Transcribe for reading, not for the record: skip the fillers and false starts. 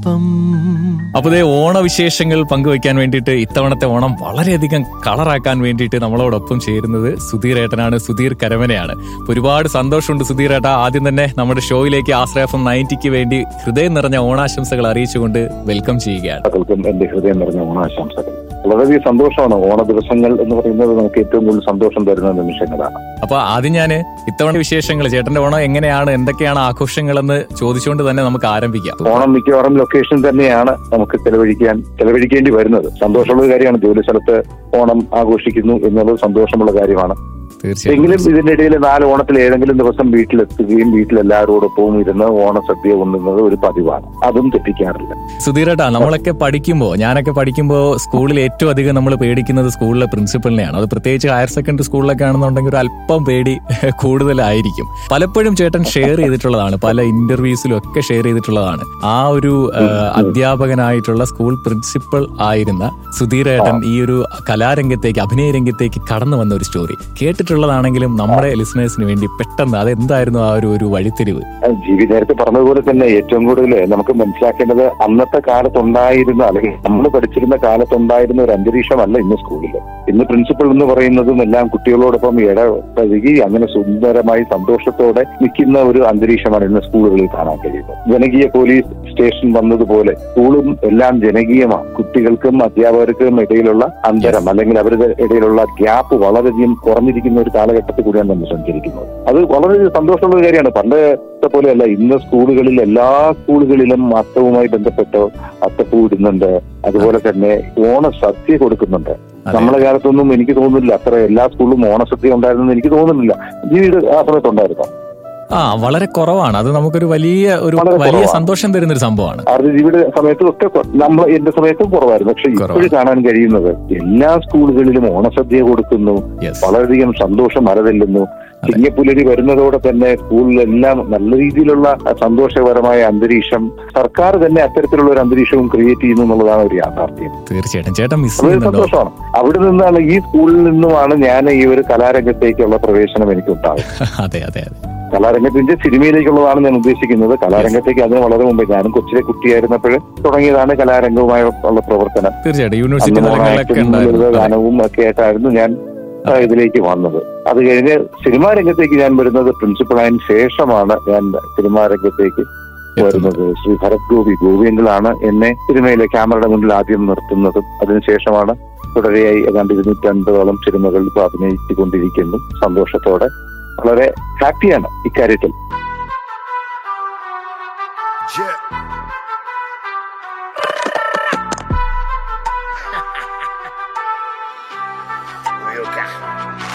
ഒപ്പം. അപ്പൊ ഇതേ ഓണവിശേഷങ്ങൾ പങ്കുവയ്ക്കാൻ വേണ്ടിയിട്ട് ഇത്തവണത്തെ ഓണം വളരെയധികം കളറാക്കാൻ വേണ്ടിയിട്ട് നമ്മളോടൊപ്പം ചേരുന്നത് സുധീർ ഏട്ടനാണ്. സുധീർ കരമനയാണ്. ഒരുപാട് സന്തോഷമുണ്ട് സുധീർ ഏട്ടാ. ആദ്യം തന്നെ നമ്മുടെ ഷോയിലേക്ക് ആശ്രയ FM 90ക്ക് വേണ്ടി ഹൃദയം നിറഞ്ഞ ഓണാശംസകൾ അറിയിച്ചുകൊണ്ട് വെൽക്കം ചെയ്യുകയാണ്. എന്റെ ഹൃദയം നിറഞ്ഞ ഓണാശംസകൾ. വളരെയധികം സന്തോഷമാണ്. ഓണ ദിവസങ്ങൾ എന്ന് പറയുന്നത് നമുക്ക് ഏറ്റവും കൂടുതൽ സന്തോഷം തരുന്ന നിമിഷങ്ങളാണ്. അപ്പൊ ആദ്യം ഞാൻ ഇത്തവണ വിശേഷങ്ങൾ, ചേട്ടന്റെ ഓണം എങ്ങനെയാണ്, എന്തൊക്കെയാണ് ആഘോഷങ്ങളെന്ന് ചോദിച്ചുകൊണ്ട് തന്നെ നമുക്ക് ആരംഭിക്കാം. ഓണം മിക്കവാറും ലൊക്കേഷൻ തന്നെയാണ് നമുക്ക് ചെലവഴിക്കേണ്ടി വരുന്നത്. സന്തോഷമുള്ള കാര്യമാണ്. ജോലി സ്ഥലത്ത് ഓണം ആഘോഷിക്കുന്നു എന്നുള്ളത് സന്തോഷമുള്ള കാര്യമാണ്. എങ്കിലും ഇതിന്റെ ഇടയിൽ 4 ഓണത്തിൽ ഏതെങ്കിലും ദിവസം വീട്ടിലെത്തുകയും വീട്ടിലെല്ലാവരോടൊപ്പവും ഇരുന്ന് ഓണസദ്യ ഉണ്ണുന്നത് ഒരു പതിവാണ്. അതും തെറ്റിക്കാറില്ല. സുധീരേട്ടാ, ഞാനൊക്കെ പഠിക്കുമ്പോ സ്കൂളിൽ ഏറ്റവും അധികം നമ്മൾ പേടിക്കുന്നത് സ്കൂളിലെ പ്രിൻസിപ്പലിനെയാണ്. അത് പ്രത്യേകിച്ച് ഹയർ സെക്കൻഡറി സ്കൂളിലൊക്കെ ആണെന്നുണ്ടെങ്കിൽ ഒരു അല്പം പേടി കൂടുതലായിരിക്കും. പലപ്പോഴും ചേട്ടൻ ഷെയർ ചെയ്തിട്ടുള്ളതാണ്, പല ഇന്റർവ്യൂസിലും ഒക്കെ ഷെയർ ചെയ്തിട്ടുള്ളതാണ്. ആ ഒരു അധ്യാപകനായിട്ടുള്ള സ്കൂൾ പ്രിൻസിപ്പൽ ആയിരുന്ന സുധീരേട്ടൻ ഈ ഒരു കലാരംഗത്തേക്ക്, അഭിനയ രംഗത്തേക്ക് കടന്നു വന്ന ഒരു സ്റ്റോറി കേട്ടിട്ടുള്ളതാണെങ്കിലും നമ്മുടെ ലിസണേഴ്സിന് വേണ്ടി പെട്ടെന്ന് അതെന്തായിരുന്നു ആ ഒരു വഴിത്തിരിവ്? ജീവി നേരത്തെ പറഞ്ഞതുപോലെ തന്നെ ഏറ്റവും കൂടുതൽ നമുക്ക് മനസ്സിലാക്കേണ്ടത് അന്നത്തെ കാലത്തുണ്ടായിരുന്ന, അല്ലെങ്കിൽ നമ്മൾ പഠിച്ചിരുന്ന കാലത്തുണ്ടായിരുന്ന ഒരു അന്തരീക്ഷമല്ല ഇന്ന് സ്കൂളിൽ. ഇന്ന് പ്രിൻസിപ്പൽ എന്ന് പറയുന്നതും എല്ലാം കുട്ടികളോടൊപ്പം ഇടപഴകി അങ്ങനെ സുന്ദരമായി സന്തോഷത്തോടെ നിൽക്കുന്ന ഒരു അന്തരീക്ഷമാണ് ഇന്ന് സ്കൂളുകളിൽ കാണാൻ കഴിയുന്നത്. ജനകീയ പോലീസ് സ്റ്റേഷൻ വന്നതുപോലെ സ്കൂളും എല്ലാം ജനകീയമാണ്. കുട്ടികൾക്കും അധ്യാപകർക്കും ഇടയിലുള്ള അന്തരം അല്ലെങ്കിൽ അവരുടെ ഇടയിലുള്ള ഗ്യാപ്പ് വളരെയധികം കുറഞ്ഞിരിക്കുന്ന ഒരു കാലഘട്ടത്തിൽ കൂടിയാണ് നമ്മൾ സഞ്ചരിക്കുന്നത്. അത് വളരെ സന്തോഷമുള്ള ഒരു കാര്യമാണ്. പണ്ടത്തെ പോലെയല്ല, ഇന്ന് സ്കൂളുകളിൽ എല്ലാ സ്കൂളുകളിലും അത്തവുമായി ബന്ധപ്പെട്ട് അത്തപ്പൂ ഇടുന്നുണ്ട്. അതുപോലെ തന്നെ ഓണസദ്യ കൊടുക്കുന്നുണ്ട്. നമ്മളെ കാലത്തൊന്നും എനിക്ക് തോന്നുന്നില്ല അത്ര എല്ലാ സ്കൂളിലും ഓണസദ്യ ഉണ്ടായിരുന്നെന്ന് എനിക്ക് തോന്നുന്നില്ല. ജീവിത ആ സമയത്തുണ്ടായിരുന്നു. വളരെ കുറവാണ്. അത് നമുക്കൊരു വലിയ സന്തോഷം തരുന്ന ഒരു സംഭവമാണ്. അത് ജീവിത സമയത്തും ഒക്കെ എന്റെ സമയത്തും കുറവായിരുന്നു. പക്ഷെ ഇപ്പോഴും കാണാൻ കഴിയുന്നത് എല്ലാ സ്കൂളുകളിലും ഓണസദ്യ കൊടുക്കുന്നു. വളരെയധികം സന്തോഷം അലതല്ലുന്നു. ചിങ്ങപ്പുലരി വരുന്നതോടെ തന്നെ സ്കൂളിലെല്ലാം നല്ല രീതിയിലുള്ള സന്തോഷകരമായ അന്തരീക്ഷം സർക്കാർ തന്നെ അത്തരത്തിലുള്ള ഒരു അന്തരീക്ഷവും ക്രിയേറ്റ് ചെയ്യുന്നു എന്നുള്ളതാണ് ഒരു യാഥാർത്ഥ്യം. തീർച്ചയായിട്ടും ചേട്ടൻ സന്തോഷമാണ്. അവിടെ നിന്നാണ്, ഈ സ്കൂളിൽ നിന്നുമാണ് ഞാൻ ഈ ഒരു കലാരംഗത്തേക്കുള്ള പ്രവേശനം എനിക്കുണ്ടാകും. അതെ അതെ അതെ. കലാരംഗത്തിന്റെ സിനിമയിലേക്കുള്ളതാണ് ഞാൻ ഉദ്ദേശിക്കുന്നത്. കലാരംഗത്തേക്ക് അതിന് വളരെ മുമ്പ്, ഞാനും കൊച്ചിലെ കുട്ടിയായിരുന്നപ്പോൾ തുടങ്ങിയതാണ് കലാരംഗവുമായി ഉള്ള പ്രവർത്തനം. ഗാനവും ഒക്കെ ആയിട്ടായിരുന്നു ഞാൻ ഇതിലേക്ക് വന്നത്. അത് കഴിഞ്ഞ് സിനിമാ രംഗത്തേക്ക് ഞാൻ വരുന്നത് പ്രിൻസിപ്പളായതിനു ശേഷമാണ്. ഞാൻ സിനിമാ രംഗത്തേക്ക് വരുന്നത് ശ്രീ ഭരത് ഗോവിന്ദനാണ് എന്നെ സിനിമയിലെ ക്യാമറയുടെ മുന്നിൽ ആദ്യം നിർത്തുന്നതും. അതിനുശേഷമാണ് തുടരെയായി ഏതാണ്ട് 250ഓളം സിനിമകളിൽ ഇപ്പോൾ അഭിനയിച്ചുകൊണ്ടിരിക്കുന്നു. സന്തോഷത്തോടെ വളരെ ഹാപ്പിയാണ് ഇക്കാര്യത്തിൽ. Real guy.